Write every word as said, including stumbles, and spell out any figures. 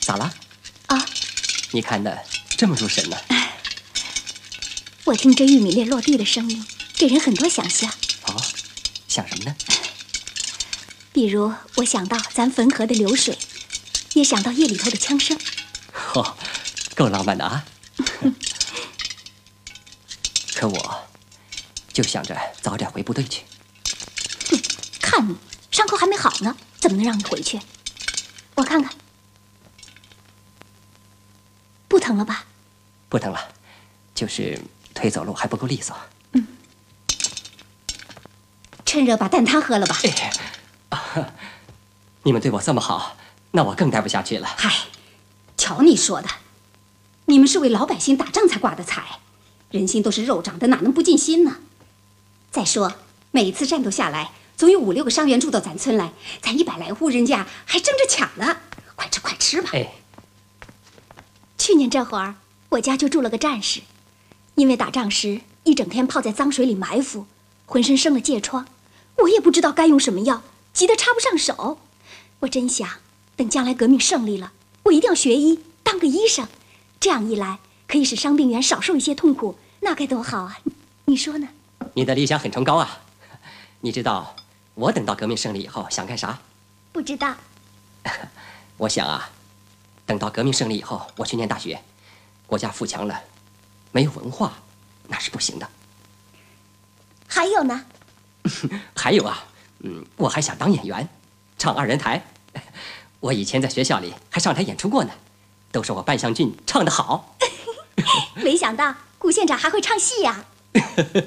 咋了？ 啊， 你看的这么入神呢？ 我听着玉米粒落地的声音，给人很多想象。 哦，想什么呢？ 比如，我想到咱汾河的流水，也想到夜里头的枪声。 哦，够浪漫的啊！可我就想着早点回部队去。 哼，看你伤口还没好呢，怎么能让你回去？我看看，不疼了吧？ 不疼了，就是腿走路还不够利索。 嗯，趁热把蛋汤喝了吧。 哎，啊，你们对我这么好，那我更待不下去了。 嗨，瞧你说的，你们是为老百姓打仗才挂的彩，人心都是肉长的，哪能不尽心呢？再说每一次战斗下来，总有五六个伤员住到咱村来，咱一百来户人家还争着抢呢。快吃快吃吧。 哎， 去年这会儿，我家就住了个战士，因为打仗时一整天泡在脏水里埋伏，浑身生了疥疮，我也不知道该用什么药，急得插不上手。我真想等将来革命胜利了，我一定要学医，当个医生，这样一来可以使伤病员少受一些痛苦，那该多好啊！你说呢？ 你的理想很崇高啊！你知道我等到革命胜利以后想干啥？ 不知道。 我想啊，等到革命胜利以后，我去念大学，国家富强了，没有文化那是不行的。 还有呢？ 还有啊，嗯，我还想当演员，唱二人台。我以前在学校里还上台演出过呢，都说我扮相俊，唱得好。 没想到顾县长还会唱戏呀、啊。